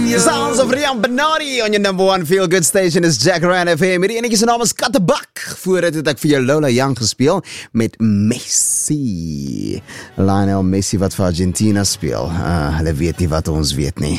Sounds of Rian Benardi on your number one feel-good station is Jack Ryan FM. Hierdie enetjie se naam is Kattebak. Voordat het ek vir jou Lola Young gespeel met Messi. Lionel Messi wat vir Argentina speel. Hulle weet nie wat ons weet nie.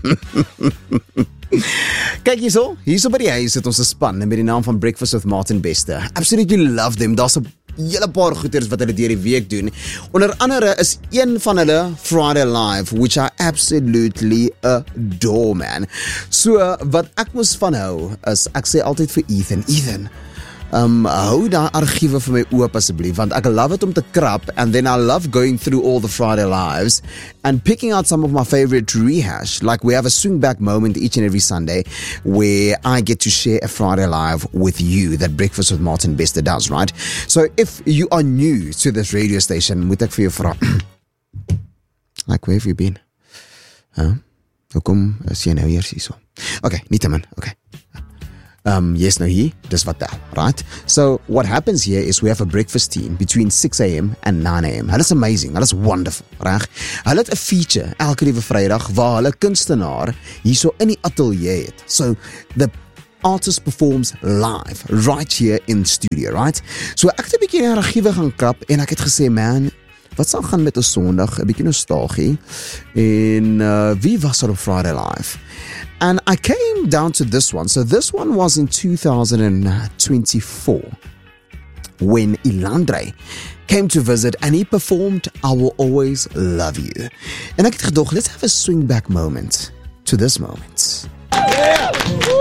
Kyk hierso by die huis het ons 'n span met die naam van Breakfast with Martin Bester. Absolutely love them. Daar's 'n hele paar goeders wat hulle deur die week doen. Onder andere is een van hulle Friday Live, which I absolutely adore, man. So, wat ek moes van hou, is, ek sê altyd vir Ethan, hou daai argiewe vir my oop asseblief, want ek love it om te krap, and then I love going through all the Friday Lives, and picking out some of my favorite rehash, like we have a swing back moment each and every Sunday, where I get to share a Friday Live with you, that Breakfast with Martin Bester does, right? So if you are new to this radio station, moet ek vir jou vra, like, where have you been? Hoekom is jy nou eers hierso? Okay, nie te min, okay. Yes, no, hier, dis wat tel, right? So, what happens here is we have a breakfast team between 6 a.m. and 9 a.m. Hulle is amazing, hulle is wonderful, reg? Hulle het 'n feature elke liewe Vrydag waar hulle kunstenaar hierso in die ateljee het. So, the artist performs live, right here in studio, right? So, ek het 'n bietjie in argiewe gaan krap en ek het gesê, man, wat sal gaan met 'n Sondag, 'n bietjie nostalgie, en wie was er op Friday Live? And I came down to this one. So this one was in 2024 when Ilandre came to visit and he performed I Will Always Love You. And ek het gedog, let's have a swing back moment to this moment. Yeah!